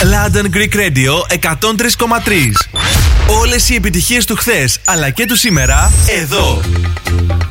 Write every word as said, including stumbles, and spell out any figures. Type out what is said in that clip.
London Greek Radio εκατόν τρία κόμμα τρία. Όλες οι επιτυχίες του χθες αλλά και του σήμερα εδώ.